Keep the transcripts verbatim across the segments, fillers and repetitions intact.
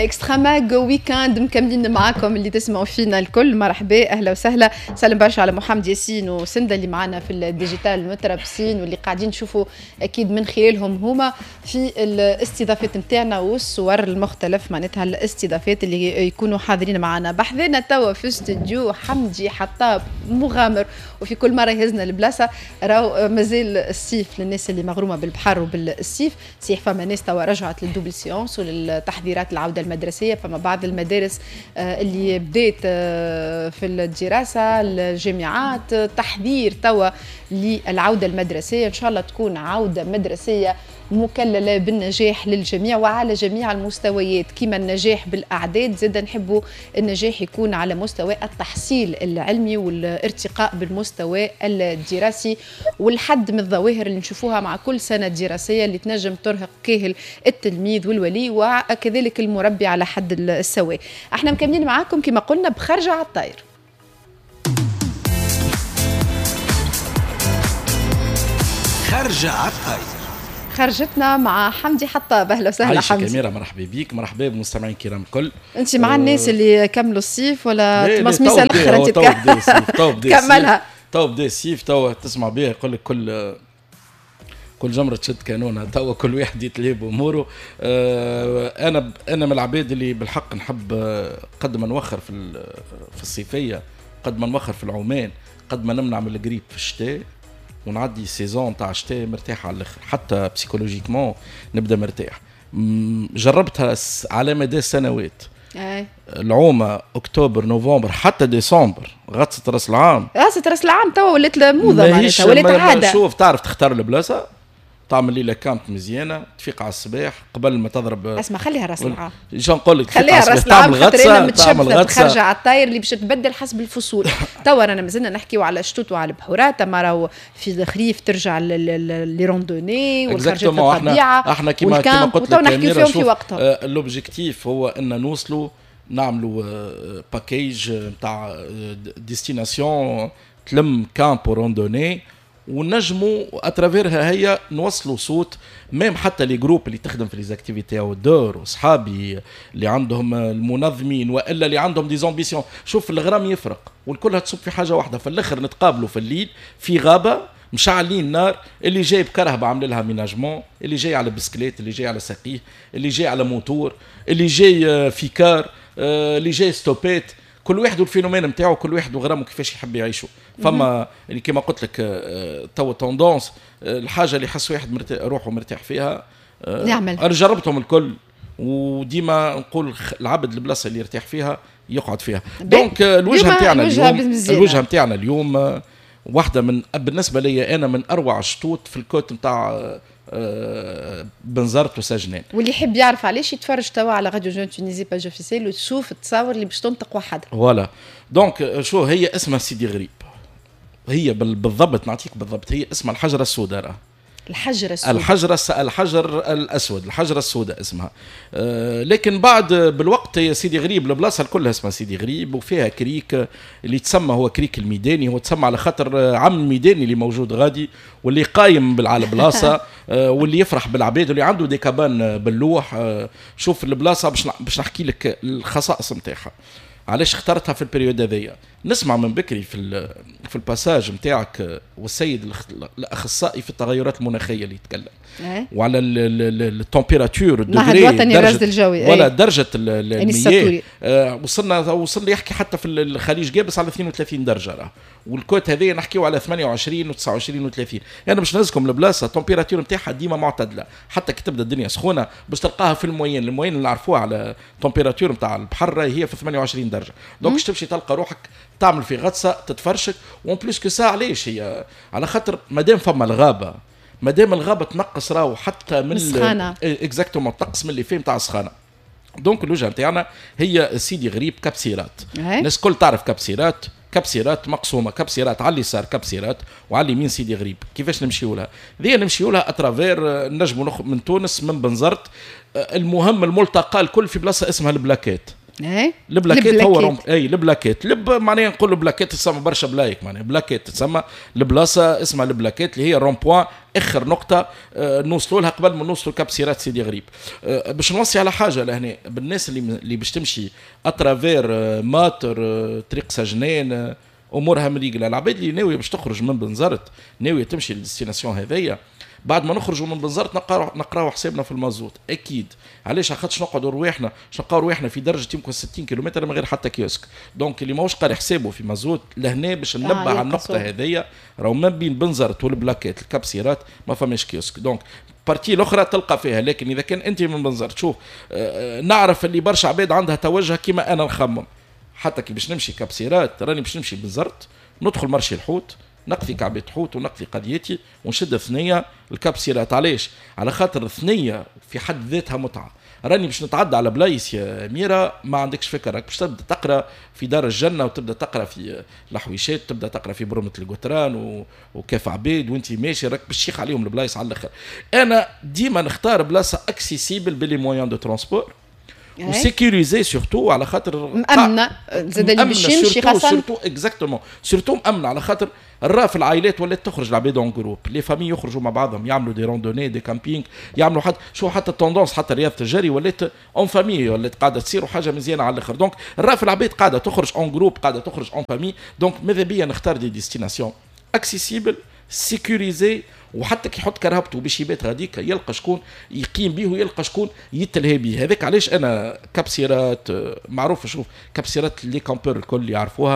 اكسترا ماغ ويكاند مكملين معاكم اللي تسمعوا فينا الكل. مرحبا اهلا وسهلا. سلام برشا على محمد ياسين وسنده اللي معنا في الديجيتال المتربصين واللي قاعدين نشوفوا اكيد من خلالهم هما في الاستضافات نتاعنا والصور المختلف معناتها الاستضافات اللي يكونوا حاضرين معنا. بحذنا توا في استوديو حمدي حطاب مغامر وفي كل مره يهزنا البلاصه. راهو مازال الصيف للناس اللي مغرومه بالبحر وبالصيف صحيح. فما ناس توا رجعت للدوبل سيونس وللتحضيرات العوده المدرسيه. فما بعض المدارس اللي بدات في الدراسه الجامعات تحضير توا للعوده المدرسيه. ان شاء الله تكون عوده مدرسيه مكلله بالنجاح للجميع وعلى جميع المستويات. كما النجاح بالاعداد زاد نحبوا النجاح يكون على مستوى التحصيل العلمي والارتقاء بالمستوى الدراسي والحد من الظواهر اللي نشوفوها مع كل سنه دراسيه اللي تنجم ترهق كاهل التلميذ والولي وكذلك المربي على حد السواء. احنا مكملين معاكم كما قلنا بخرجه على الطاير. خرجه على الطاير خرجتنا مع حمدي حطاب. اهلا وسهلا حمدي. كاميرا مرحبا بيك. مرحبا بالمستمعين الكرام الكل. انت مع أه الناس اللي كملوا الصيف ولا تمسميسه الاخر انت كملها تو بدا الصيف تو تسمع بها يقول لك كل كل جمره تشد كانونها تو كل واحد يتلهي باموره. أه انا انا من العباد اللي بالحق نحب قد ما نوخر في في الصيفيه قد ما نوخر في العومان قد ما نمنع من الجريب في الشتاء ونعدي سيزون تاع الشتاء مرتاح على الاخر. حتى بسيكولوجيكمون نبدا مرتاح. جربتها على مدى سنوات. اي العومه اكتوبر نوفمبر حتى ديسمبر غطسه راس العام. غطسه راس العام توا ولات موضه معناتها ولات عاده. شوف تعرف تختار البلاصه تعمل ليله كامت مزيانه تفيق على الصباح قبل ما تضرب. اسمع خليها راس العام. ايش نقول لك خليها راس العام خاطر انا متشبثه بخرجه على الطاير اللي باش تتبدل حسب الفصول. توا رانا مازلنا نحكيو على الشتوت وعلى البحورات. اما راهو في الخريف ترجع لي روندوني والخرجات الطبيعه. احنا كما كما قلت لك نحكيو فيهم في وقتهم. آه اللوبجيكتيف هو ان نوصلوا نعملوا آه باكيج نتاع ديستيناسيون تلم كامب روندوني ونجموا اترافيرها هي نوصلوا صوت ميم حتى لي جروب اللي تخدم في ليزاكتيفيتي او دور وصحابي اللي عندهم المنظمين والا اللي عندهم دي زامبيسيون. شوف الغرام يفرق والكلها تصب في حاجه واحده. في الاخر نتقابلوا في الليل في غابه مشعلين نار. اللي جاي بكرهبه عامل لها ميناجمون اللي جاي على بسكليت اللي جاي على سقيه اللي جاي على موتور اللي جاي في كار اللي جاي ستوبيت. كل واحد والفينومين نتاعو كل واحد وغرامه كيفاش يحب يعيشوا. فما اللي كما قلت لك تو توندونس الحاجه اللي يحس واحد مرتاح روحه مرتاح فيها نعمل. انا جربتهم الكل وديما نقول العبد البلاصه اللي يرتاح فيها يقعد فيها. دونك الوجهه نتاعنا اليوم الوجهه نتاعنا اليوم واحده من بالنسبه لي انا من اروع الشطوط في الكوت نتاع بنزرت وسجنان. واللي يحب يعرف علاش يتفرج توا على راديو جون تونيزي باج اوفيسيل وتشوف التصاور اللي باش تنطق وحدها. فوالا دونك شو هي اسمها سيدي غريب. هي بالضبط نعطيك بالضبط هي اسمها الحجره السوداء. الحجر السوداء الحجر الحجر الاسود الحجره السوداء اسمها. آه لكن بعد بالوقت هي سيدي غريب البلاصه كلها اسمها سيدي غريب وفيها كريك اللي تسمى هو كريك الميداني. هو تسمى على خاطر عم الميداني اللي موجود غادي واللي قايم على البلاصه آه واللي يفرح بالعباد واللي عنده دي كابان باللوح. آه شوف البلاصه باش باش نحكي لك الخصائص نتاعها علاش اخترتها في البريود هذيا. نسمع من بكري في في الباساج نتاعك والسيد الاخصائي في التغيرات المناخيه اللي يتكلم أه؟ وعلى التمبيراتور الدوغري الوطني الرصد الجوي ولا درجه المياه. آه وصلنا وصل يحكي حتى في الخليج جابس على اثنين وثلاثين درجه راه والكوت هذه نحكيو على ثمانية وعشرين وتسعة وعشرين وثلاثين. يعني باش نهزكم البلاصه التمبيراتور نتاعها ديما معتدله حتى كي تبدا الدنيا سخونه باش تلقاها في الموين الموين اللي نعرفوها على التمبيراتور نتاع البحر هي في ثمانية وعشرين درجه. دونك باش تمشي تلقى روحك تعمل في غطسه تتفرشك وان بليس كو سا. علاش هي على خاطر مادام فما الغابه مادام الغابه تنقص راهو حتى من السخانه اكزاكتومون تنقص من اللي فيه نتاع السخانه. دونك الوجهه نتاعنا هي سيدي غريب كبسيرات. الناس كل تعرف كبسيرات كبسيرات مقسومه كبسيرات على اليسار كبسيرات وعلى اليمين سيدي غريب. كيفاش نمشيو لها؟ ذي نمشيو لها اترافير نجموا من تونس من بنزرت. المهم الملتقى الكل في بلاصه اسمها البلاكات. اي البلاكيت هو روم... اي البلاكيت لب معناها نقول له بلاكيت تسمى برشا بلايك معناها بلاكيت تسمى البلاصه اسمها البلاكيت اللي هي روم بوان اخر نقطه آه نوصلوا لها قبل ما نوصلوا كابسيرات سيدي غريب. آه باش نوصي على حاجه لهنا بالناس اللي اللي باش تمشي اترافير آه ماتر آه طريق سجنان آه امورها مريقله. العباد اللي ناويه باش تخرج من بنزرت ناويه تمشي للديستيناسيون هذيا بعد ما نخرجوا من بنزرت نقراو نقراو حسابنا في المازوت اكيد. علاش؟ خاطرش نقعدوا رواحنا باش نلقاو رواحنا في درجه يمكن ستين كيلومتر من غير حتى كيوسك. دونك اللي ماهوش قاري حسابه في مازوت لهنا باش ننبه آه على النقطه هذيا راهو ما بين بنزرت والبلاكات الكابسيرات ما فماش كيوسك. دونك بارتي الاخرى تلقى فيها. لكن اذا كان انت من بنزرت شوف آه نعرف اللي برشا عباد عندها توجه كيما انا نخمم حتى كي باش نمشي كابسيرات راني باش نمشي بنزرت ندخل مرشي الحوت نقضي كعبة حوت ونقضي قضيتي ونشد ثنية الكابسيرات. علاش؟ على خاطر الثنية في حد ذاتها متعة. راني باش نتعدى على بلايص يا أميرة ما عندكش فكرة راك باش تبدا تقرا في دار الجنة وتبدا تقرا في الحويشات تبدا تقرا في برمة القطران و... وكيف عبيد وانت ماشي راك باش تشيخ عليهم البلايص على الاخر. انا ديما نختار بلاصة اكسيسيبل بلي مويان دو ترونسبور وسيكوريزي سورتو على خاطر مأمنة زاد اللي باش يمشي خاصة سورتو اكزاكتومون سورتو مأمنة على خاطر الرا في العائلات ولات تخرج العباد اون جروب لي فامي يخرجوا مع بعضهم يعملوا دي روندوني دي كامبينغ يعملوا حتى شو حتى التوندونس حتى رياضه الجري ولات اون فامي ولات قاعده تصير وحاجه مزيانه على الاخر. دونك الرا في العباد قاعده تخرج اون جروب قاعده تخرج اون فامي. دونك ماذا بيا نختار دي ديستيناسيون اكسيسيبل سيكوريزي وحتى كي يحط كرهبته باش يبات غاديك يلقى شكون يقيم به ويلقى شكون يتلهى به. هذاك علاش انا كابسيرات معروف شوف كابسيرات لي كامبور الكل يعرفوها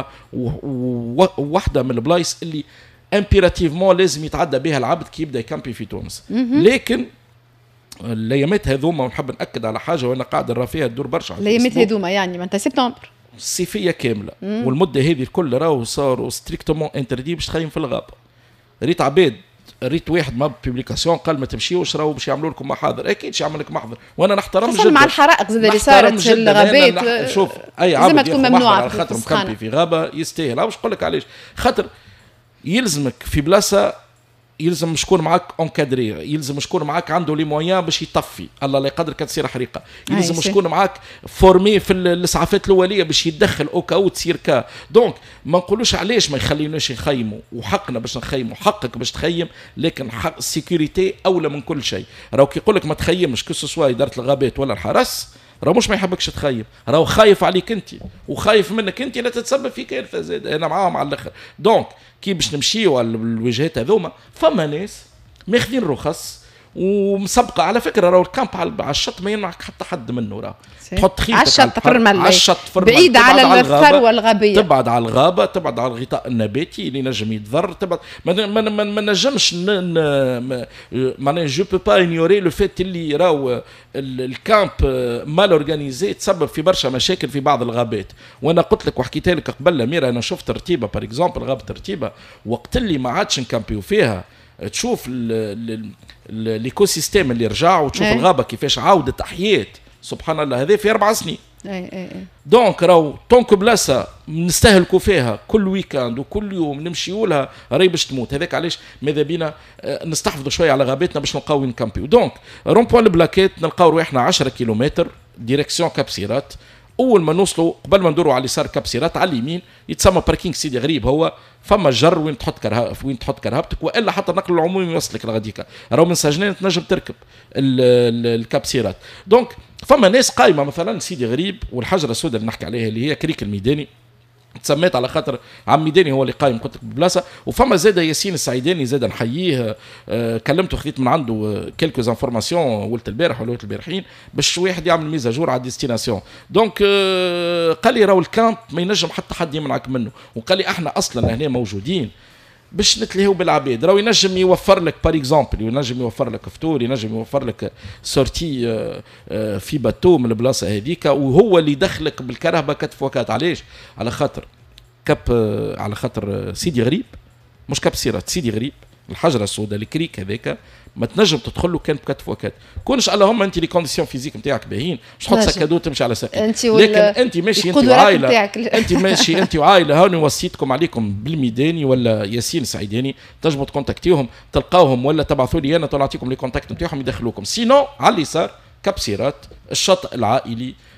وواحده من البلايص اللي امبيراتيفمون لازم يتعدى بها العبد كي يبدا يكامبي في تونس. لكن الايامات هذوما ونحب ناكد على حاجه وانا قاعد نرى فيها تدور برشا الايامات هذوما يعني معناتها سبتمبر الصيفيه كامله مم. والمده هذه الكل راهو صاروا ستريكتومون انتردي باش تخيم في الغابه. ريت عباد ريت واحد ما بوبليكاسيون قال ما تمشيوش راهو باش يعملوا لكم محاضر اكيد باش يعمل لك محضر وانا نحترم جدا مع الحرائق زاد اللي صارت في الغابات. شوف اي عبد ياخذ محضر على خاطر مكمبي في غابه يستاهل. باش نقول لك علاش خاطر يلزمك في بلاصه يلزم شكون معاك اونكادري يلزم شكون معاك عنده لي مويان باش يطفي الله لا يقدر كان تصير حريقه يلزم شكون معاك فورمي في الاسعافات الاوليه باش يتدخل او كاو تصير كا. دونك ما نقولوش علاش ما يخليوناش نخيموا وحقنا باش نخيموا حقك باش تخيم لكن حق السيكوريتي اولى من كل شيء. راهو كي يقول لك ما تخيمش كسو سوا اداره الغابات ولا الحرس راهو مش ما يحبكش تخيم راهو خايف عليك انت وخايف منك انت لا تتسبب في كارثه زاد. انا معاهم على الاخر. دونك كي باش نمشيو على الوجهات هذوما فما ناس ماخذين رخص ومسبقه. على فكره راهو الكامب على الشط ما يمنعك حتى حد منه راهو تحط خيمتك على الشط فرمل على الشط فرمل بعيد على الثروه الغابيه تبعد على الغابه تبعد على الغطاء النباتي اللي نجم يتضرر تبعد ما ما ما نجمش معناها جو بو با انيوري لو فيت اللي راهو الكامب مال اورغانيزي تسبب في برشا مشاكل في بعض الغابات. وانا قلت لك وحكيت لك قبل اميره انا شفت رتيبه بار اكزومبل غابه رتيبه وقت اللي ما عادش نكامبيو فيها تشوف الايكو سيستيم اللي رجع وتشوف ايه. الغابه كيفاش عاودت احيات سبحان الله هذا في اربع سنين. اي اي اي دونك راهو طونك بلاصه نستهلكوا فيها كل ويكاند وكل يوم نمشيو لها راهي باش تموت. هذاك علاش ماذا بينا نستحفظوا شويه على غاباتنا باش نلقاو نكامبيو. دونك روم بوان البلاكيت نلقاو رواحنا عشرة كيلومتر ديريكسيون كابسيرات. اول ما نوصلوا قبل ما ندوروا على اليسار كابسيرات على اليمين يتسمى باركينغ سيدي غريب هو فما جر وين تحط كرها وين تحط كرهبتك والا حتى النقل العمومي يوصلك لغاديكا راهو من سجنان تنجم تركب الكابسيرات. دونك فما ناس قايمه مثلا سيدي غريب والحجره السوداء اللي نحكي عليها اللي هي كريك الميداني تسميت على خاطر عم ميداني هو اللي قايم قلت لك ببلاصه. وفما زاد ياسين السعيداني زاد نحييه آه كلمته خذيت من عنده كيلكو انفورماسيون ولت البارح ولا ولت البارحين باش واحد يعمل ميزاجور على الديستيناسيون. دونك آه قال لي راهو الكامب ما ينجم حتى حد يمنعك منه وقال لي احنا اصلا هنا موجودين باش نتلهيو بالعباد. راهو ينجم يوفر لك بار اكزومبل ينجم يوفر لك فطور ينجم يوفر لك سورتي آه آه في باتو من البلاصه هذيك وهو اللي يدخلك بالكرهبه كتف وكات. علاش؟ على خاطر كاب على خاطر سيدي غريب مش كاب سيرات سيدي غريب الحجره السوداء الكريك هذاك ما تنجم تدخل له كان بكتف وكات. كونش اللهم انت لي كونديسيون فيزيك نتاعك باهيين مش تحط سكادو تمشي على ساقي لكن انت ماشي انت وعائله انت ماشي انت وعائله هاني وصيتكم عليكم بالميداني ولا ياسين السعيداني تنجموا تكونتاكتيهم تلقاوهم ولا تبعثوا لي انا نعطيكم لي كونتاكت نتاعهم يدخلوكم. سينو على اليسار كابسيرات الشاطئ العائلي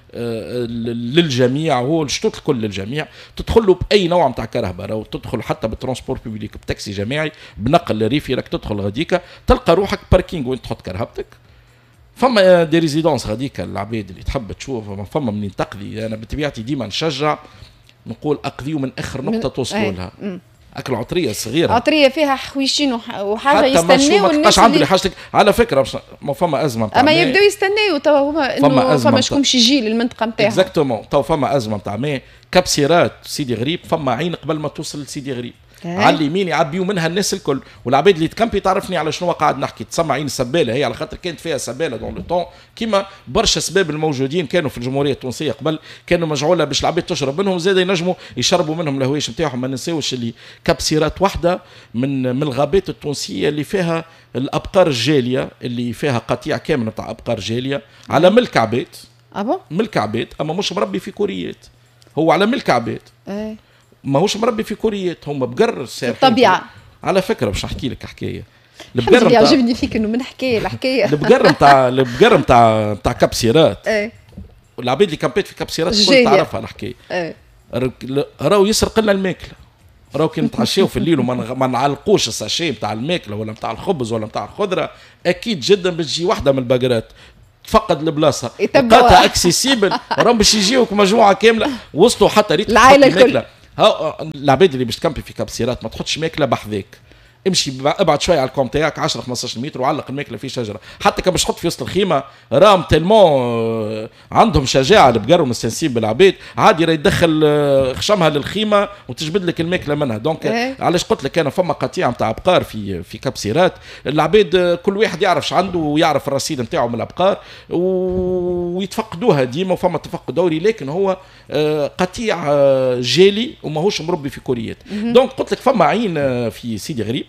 للجميع، هو الشطوط الكل للجميع، تدخل له باي نوع نتاع كرهبه، او تدخل حتى بالترونسبور بوبليك بتاكسي جماعي بنقل ريفي، راك تدخل غاديكا تلقى روحك باركينغ وين تحط كرهبتك. فما دي ريزيدونس غاديكا العباد اللي تحب تشوف، فما منين تقضي. انا بطبيعتي ديما نشجع نقول اقضيوا من اخر نقطه توصلوا لها. اكل عطريه صغيره، عطريه فيها حويشين وحاجه يستناو الناس اللي حاجتك على فكره. ما فما ازمه نتاع اما يبداو يستناو توا هما انه فما شكون باش يجي للمنطقه نتاعهم. اكزاكتومون. تو فما ازمه نتاع ماء كبسيرات سيدي غريب، فما عين قبل ما توصل لسيدي غريب على اليمين يعبيوا منها الناس الكل، والعباد اللي تكمبي تعرفني على شنو قاعد نحكي. تسمى عين السباله هي على خاطر كانت فيها سباله دون لو طون، كيما برشا سباب الموجودين كانوا في الجمهوريه التونسيه قبل كانوا مجعوله باش العباد تشرب منهم، زاد ينجموا يشربوا منهم الهوايش نتاعهم. ما ننساوش اللي كبسيرات واحده من من الغابات التونسيه اللي فيها الابقار الجاليه، اللي فيها قطيع كامل نتاع ابقار جاليه على ملك عباد. اه ملك عباد، اما مش مربي في كوريات، هو على ملك عباد. ايه ماهوش مربي في كوريات، هم بقر سارحين الطبيعه. على فكره باش نحكي لك حكايه. البقر اللي يعجبني فيك انه من حكايه لحكايه. البقر نتاع البقر نتاع نتاع كبسيرات. ايه العباد اللي كامبيت في كبسيرات الكل تعرفها الحكايه. ايه راهو يسرق لنا الماكله، راهو كي نتعشاو في الليل وما ما نعلقوش الساشي نتاع الماكله ولا نتاع الخبز ولا نتاع الخضره، اكيد جدا باش تجي واحده من البقرات تفقد البلاصه لقاتها اكسيسيبل، راهم باش يجيوك مجموعه كامله وصلوا حتى ريت العائله الكل. العباد اللي باش تكمبي في كبسيرات ما تحطش ماكله بحذاك، امشي ابعد شويه على الكوم تاعك عشرة خمسطاش متر وعلق الماكله في شجره. حتى كان باش تحط في وسط الخيمه راهم تلمون عندهم شجاعه البقر ومستنسين بالعباد، عادي راه يدخل خشمها للخيمه وتجبد لك الماكله منها. دونك إيه؟ علاش قلت لك انا فما قطيع نتاع ابقار في في كبسيرات، العباد كل واحد يعرف ش عنده ويعرف الرصيد نتاعو من الابقار ويتفقدوها ديما، وفما تفقد دوري، لكن هو قطيع جالي وماهوش مربي في كوريات. دونك قلت لك فما عين في سيدي غريب.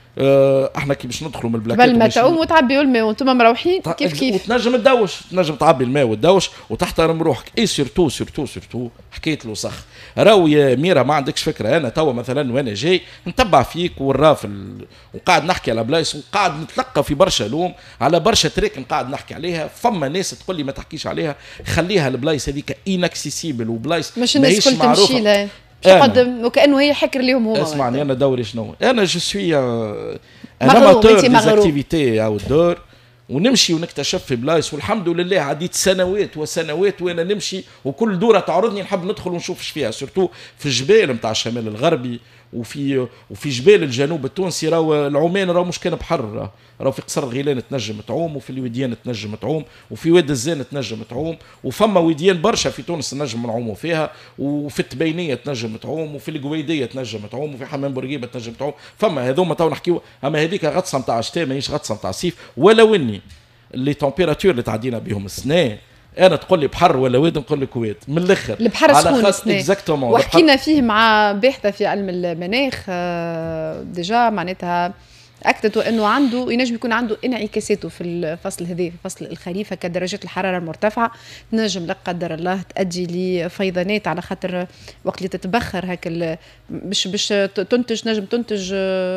احنا كي باش ندخلوا من البلاكات قبل ما تعوم وتعبيوا الماء وانتم مروحين كيف كيف وتنجم تدوش، تنجم تعبي الماء وتدوش وتحترم روحك. اي سورتو سورتو سورتو حكايه الوسخ. راهو يا ميرا ما عندكش فكره، انا توا مثلا وانا جاي نتبع فيك والرافل وقاعد نحكي على بلايص وقاعد نتلقى في برشا لوم على برشا تريك نقعد نحكي عليها. فما ناس تقول لي ما تحكيش عليها، خليها البلايص هذيك انكسيسيبل وبلايص مش الناس الكل تمشي لها تقدم وكانه هي حكر ليهم هما. اسمعني انا دوري شنو، انا جو سوي ان اماتور دي اكتيفيتي او دور، ونمشي ونكتشف في بلايص، والحمد لله عديت سنوات وسنوات وانا نمشي وكل دوره تعرضني نحب ندخل ونشوف ايش فيها، سورتو في الجبال نتاع الشمال الغربي وفي وفي جبال الجنوب التونسي. راهو العومان راهو مش كان بحر، راهو في قصر الغيلان تنجم تعوم، وفي الوديان تنجم تعوم، وفي واد الزين تنجم تعوم، وفما وديان برشا في تونس نجم نعوموا فيها، وفي التبينيه تنجم تعوم، وفي القويديه تنجم تعوم، وفي حمام بورقيبه تنجم تعوم. فما هذوما تو نحكيو، اما هذيك غطسه نتاع الشتاء ماهيش غطسه نتاع الصيف. ولو اني اللي تمبيراتور اللي تعدينا بهم السنه، انا تقول لي بحر ولا واد نقول لك واد من الاخر. البحر سخون اكزاكتومون، وحكينا فيه مع باحثه في علم المناخ ديجا معناتها اكدت انه عنده ينجم يكون عنده انعكاساته في الفصل هذا، في فصل الخريف. كدرجات الحراره المرتفعه تنجم لا قدر الله تؤدي لفيضانات، على خاطر وقت اللي تتبخر هكا باش باش تنتج نجم تنتج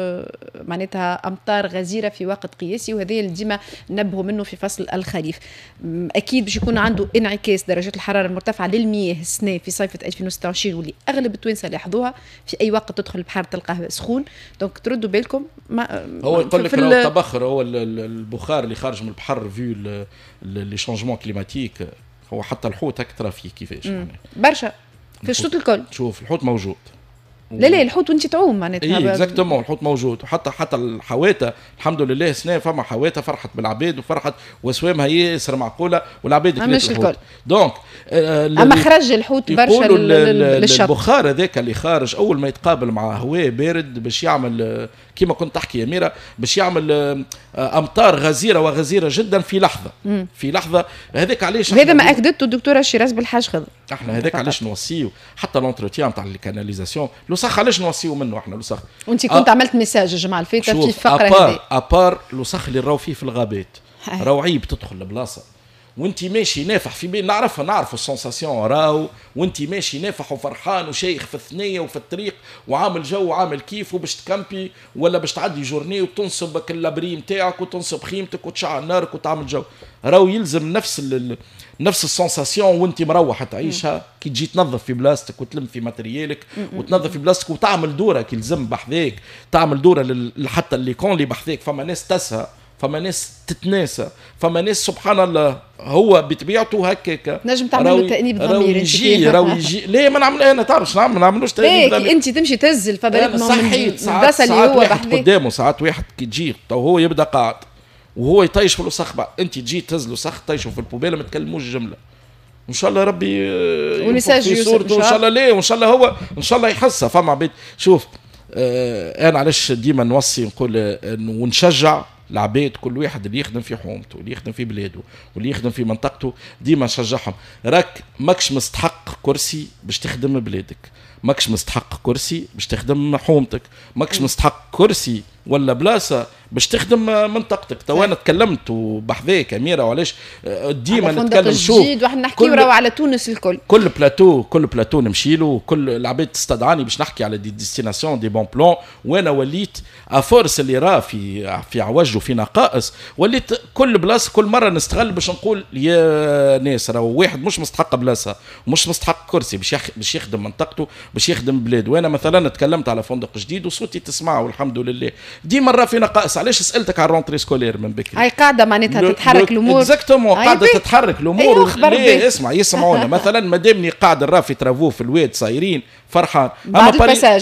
معناتها امطار غزيره في وقت قياسي، وهذا اللي ديما نبهوا منه في فصل الخريف. اكيد باش يكون عنده انعكاس درجات الحراره المرتفعه للمياه السنه في صيفه ألفين وستة وعشرين، واللي اغلب التوانسه لاحظوها في اي وقت تدخل البحر تلقاه سخون. دونك تردوا بالكم ما هو يقول لك راهو التبخر هو البخار اللي خارج من البحر فيو لي شونجمون كليماتيك. هو حتى الحوت هك ترى فيه كيفاش يعني برشا في الشطوط الكل. شوف الحوت موجود، لا لا الحوت وانت تعوم معناتها. اي اكزاكتومون الحوت موجود، وحتى حتى الحواته الحمد لله سنه فما حواته فرحت بالعباد وفرحت واسوامها ياسر معقوله والعباد كلات الحوت. دونك آه اما خرج الحوت برشا للشط. البخار هذاك اللي خارج اول ما يتقابل مع هواء بارد باش يعمل كما كنت تحكي يا ميرا، باش يعمل امطار غزيره وغزيره جدا في لحظه. مم. في لحظه هذاك علاش هذا ما اكدته الدكتوره شيراز بالحاج خضر. احنا هذاك علاش نوصيو حتى لونتروتيان تاع الكاناليزاسيون لوسخ علاش نوصيو منه احنا لوسخ. وانت كنت أ... عملت ميساج الجمعه الفاتحه في الفقره هذه ابار ابار لوسخ اللي راهو فيه في الغابات. راهو عيب تدخل لبلاصه وانت ماشي نافح في بين نعرفها نعرف السنساسيون راهو وانت ماشي نافح وفرحان وشيخ في الثنيه وفي الطريق وعامل جو وعامل كيف وباش تكمبي ولا باش تعدي جورني وتنصب اللابري نتاعك وتنصب خيمتك وتشعل نارك وتعمل جو. راهو يلزم نفس ال نفس السنساسيون وانت مروح تعيشها كي تجي تنظف في بلاستيك وتلم في ماتريالك وتنظف في بلاستيك وتعمل دورك يلزم بحذاك تعمل دوره حتى اللي كون اللي بحذاك. فما ناس تسهى فما ناس تتناسى فما ناس سبحان الله هو بطبيعته هكاك نجم تعمل له تأنيب ضمير يجي راهو يجي ليه ما نعمل انا تعرفش نعمل ما نعملوش تأنيب ضمير انت تمشي تهزل فبالك ما من البلاصه اللي هو بحذاك قدامه ساعات واحد كي تجي وهو يبدا قاعد وهو يطيش في الوسخ انت تجي تهز له سخ طيشه في البوبيله ما تكلموش جمله ان شاء الله ربي ونساج صورته ان شاء الله ليه وان شاء الله هو ان شاء الله يحسها. فما عبيد شوف آه انا علاش ديما نوصي نقول آه ونشجع العباد كل واحد اللي يخدم في حومته واللي يخدم في بلاده واللي يخدم في منطقته ديما نشجعهم. راك ماكش مستحق كرسي باش تخدم بلادك ماكش مستحق كرسي باش تخدم حومتك ماكش مستحق كرسي ولا بلاصه باش تخدم منطقتك. تو انا تكلمت وبحذاك اميره وعلاش ديما نتكلم شوف واحد نحكيو راهو على تونس الكل كل بلاتو كل بلاتو نمشي له كل العباد تستدعاني باش نحكي على دي ديستيناسيون دي بون بلان وانا وليت افورس اللي راه في في عوج وفي نقائص وليت كل بلاصه كل مره نستغل باش نقول يا ناس راهو واحد مش مستحق بلاصه ومش مستحق كرسي باش باش يخدم منطقته باش يخدم بلاده. وانا مثلا تكلمت على فندق جديد وصوتي تسمعه والحمد لله ديما راه في نقائص. علاش سالتك على الرونتري سكولير من بكري هاي قاعده معناتها تتحرك الامور اكزاكتومون قاعده تتحرك الامور ليه اسمع يسمعونا مثلا مادامني قاعد نرا في ترافو في الواد صايرين فرحان اما